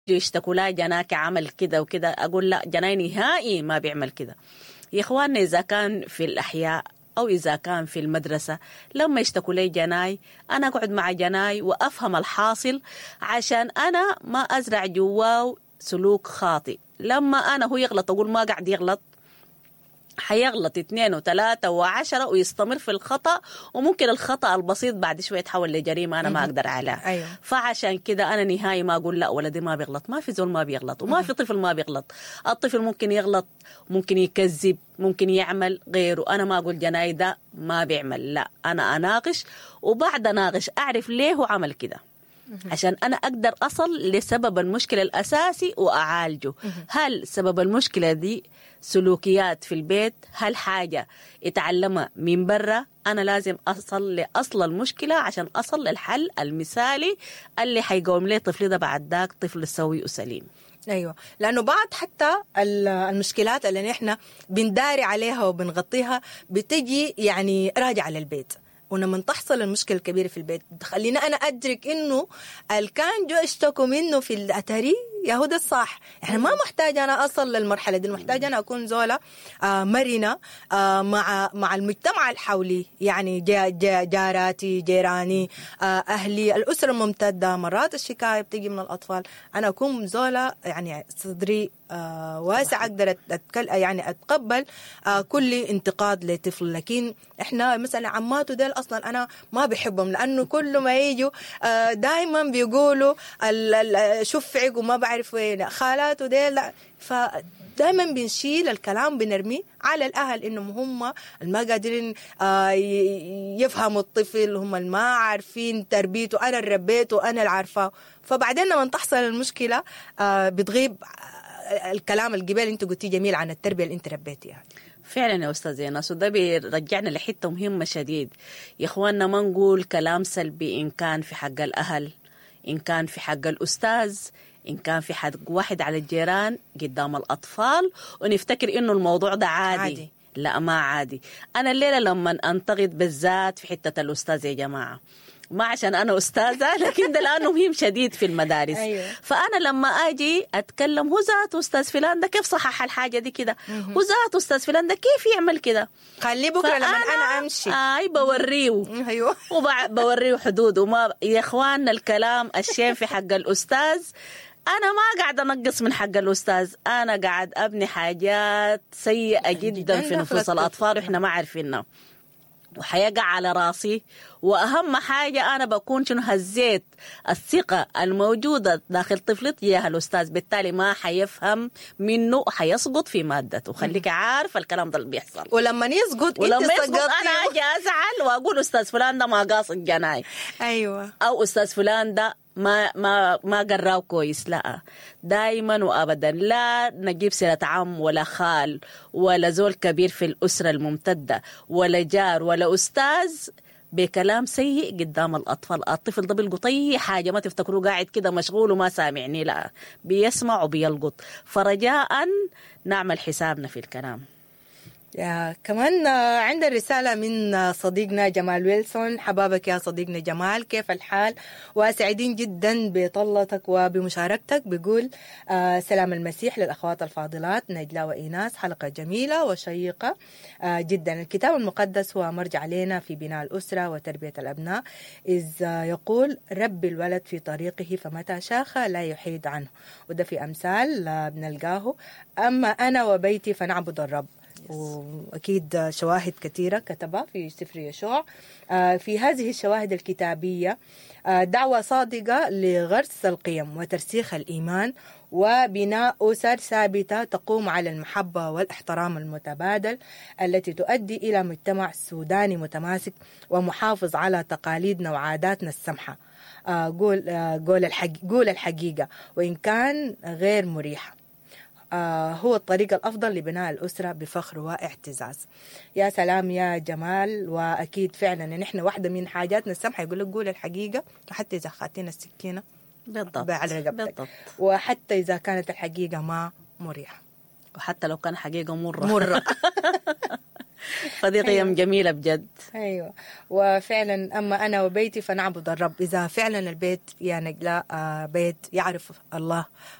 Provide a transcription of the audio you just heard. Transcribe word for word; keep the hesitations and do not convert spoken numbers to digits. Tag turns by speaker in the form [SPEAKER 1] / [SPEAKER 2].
[SPEAKER 1] يشتكوا لا جناك عمل كده وكده، أقول لا، جناي نهائي ما بيعمل كده. يا إخواننا إذا كان في الأحياء أو إذا كان في المدرسة لما يشتكوا لي جناي أنا أقعد مع جناي وأفهم الحاصل عشان أنا ما أزرع جواه سلوك خاطئ. لما أنا هو يغلط أقول ما قاعد يغلط، حيغلط اثنين وثلاثة وعشرة ويستمر في الخطأ، وممكن الخطأ البسيط بعد شوية يتحول لجريمة أنا ما أقدر عليها.
[SPEAKER 2] أيوة.
[SPEAKER 1] فعشان كده أنا نهائي ما أقول لا ولدي ما بيغلط. ما في زول ما بيغلط وما في طفل ما بيغلط. الطفل ممكن يغلط، ممكن يكذب، ممكن يعمل غيره. أنا ما أقول جناي ده ما بيعمل، لا، أنا أناقش وبعد أناقش أعرف ليه هو عمل كده عشان أنا أقدر أصل لسبب المشكلة الأساسي وأعالجه. هل سبب المشكلة دي سلوكيات في البيت؟ هل حاجة اتعلمها من برا؟ أنا لازم أصل لأصل المشكلة عشان أصل للحل المثالي اللي حيقوم لي طفلي ده بعد ذاك طفل سوي وسليم.
[SPEAKER 2] أيوة، لأنه بعض حتى المشكلات اللي نحن بنداري عليها وبنغطيها بتجي يعني راجعة للبيت، ولما تحصل المشكلة الكبيرة في البيت خلينا أنا أدرك إنه الكان جو اشتكوا منه في الأتاري يهود الصح. إحنا ما محتاج أنا أصل للمرحلة دي، محتاج أنا أكون زولة آه مرنة آه مع مع المجتمع الحولي، يعني جا جا جاراتي، جيراني، آه أهلي، الأسرة الممتدة. مرات الشكاية بتيجي من الأطفال، أنا أكون زولة يعني صدري آه واسع، أقدر أتكلم يعني أتقبل آه كل انتقاد لطفل. لكن إحنا مثلا عماته ديل أصلا أنا ما بحبهم، لأنه كل ما يجوا آه دائما بيقولوا شفعك وما بعرف وين خالاته ديل، فدائما بنشيل الكلام بنرميه على الأهل إنهم هم الما قادرين آه يفهموا الطفل، هم الما عارفين تربيته، أنا اللي ربيته أنا اللي عارفاه. فبعدين لما تحصل المشكلة آه بتغيب الكلام الجبال انت قلتي جميل عن التربيه اللي انت ربيتيها.
[SPEAKER 1] فعلا يا استاذ ناس، وده بيرجعنا لحته مهمه شديد يا اخواننا. ما نقول كلام سلبي ان كان في حق الاهل، ان كان في حق الاستاذ، ان كان في حق واحد على الجيران قدام الاطفال، ونفتكر انه الموضوع ده عادي, عادي. لا ما عادي. انا الليله لما انتقد بالذات في حته الاستاذ يا جماعه، ما عشان أنا أستاذة، لكن ده لأنه مهم شديد في المدارس.
[SPEAKER 2] أيوة.
[SPEAKER 1] فأنا لما أجي أتكلم هو ذات أستاذ فلان ده كيف صحح الحاجة دي كده، هو ذات أستاذ فلان ده كيف يعمل كده،
[SPEAKER 2] خليه بكرة لما أنا أمشي
[SPEAKER 1] آي بوريه.
[SPEAKER 2] أيوة.
[SPEAKER 1] وبوريه حدود. وما يا إخواننا الكلام الشيء في حق الأستاذ، أنا ما قاعد أنقص من حق الأستاذ، أنا قاعد أبني حاجات سيئة جدا في نفوس الأطفال وإحنا ما عارفينها، وحيقع على راسي. وأهم حاجة أنا بكون شنو هزيت الثقة الموجودة داخل طفلتي يا الأستاذ، بالتالي ما حيفهم منه وحيسقط في مادته. خليك عارف الكلام ده اللي بيحصل.
[SPEAKER 2] ولما يسقط
[SPEAKER 1] ولما يسقط أنا أجي أزعل وأقول أستاذ فلان ده ما قاصد جناي.
[SPEAKER 2] أيوة.
[SPEAKER 1] أو أستاذ فلان ده ما ما ما قراو كويس. لا، دائما وابدا لا نجيب سيرة عم ولا خال ولا زول كبير في الأسرة الممتدة ولا جار ولا أستاذ بكلام سيء قدام الأطفال. الطفل ده بيلقط أي حاجة، ما تفتكروا قاعد كده مشغول وما سامعني، لا، بيسمع وبيلقط. فرجاء نعمل حسابنا في الكلام.
[SPEAKER 2] يا كمان عند رسالة من صديقنا جمال ويلسون. حبابك يا صديقنا جمال، كيف الحال؟ وسعيدين جدا بطلتك وبمشاركتك. بيقول آه سلام المسيح للأخوات الفاضلات نجلة وإيناس، حلقة جميلة وشيقة آه جدا. الكتاب المقدس هو مرجع لنا في بناء الأسرة وتربية الأبناء، إذ يقول رب الولد في طريقه فمتى شاخ لا يحيد عنه، وده في أمثال بنلقاه. أما أنا وبيتي فنعبد الرب. وأكيد شواهد كثيرة كتبها في سفر يشوع. في هذه الشواهد الكتابية دعوة صادقة لغرس القيم وترسيخ الإيمان وبناء أسر ثابتة تقوم على المحبة والاحترام المتبادل، التي تؤدي إلى مجتمع سوداني متماسك ومحافظ على تقاليدنا وعاداتنا السمحة. قول قول قول الحقيقة وإن كان غير مريحة. آه هو الطريق الأفضل لبناء الأسرة بفخر واعتزاز. يا سلام يا جمال. وأكيد فعلا نحن واحدة من حاجاتنا السمحة يقول لك قول الحقيقة، حتى إذا خاتين السكينة
[SPEAKER 1] بالضبط
[SPEAKER 2] على رقبتك،
[SPEAKER 1] بالضبط.
[SPEAKER 2] وحتى إذا كانت الحقيقة ما مريحة،
[SPEAKER 1] وحتى لو كان حقيقة مرة
[SPEAKER 2] مرة.
[SPEAKER 1] فدي قيم جميلة بجد.
[SPEAKER 2] أيوة. وفعلا أما أنا وبيتي فنعبد الرب. إذا فعلا البيت يا نجلاء بيت يعرف الله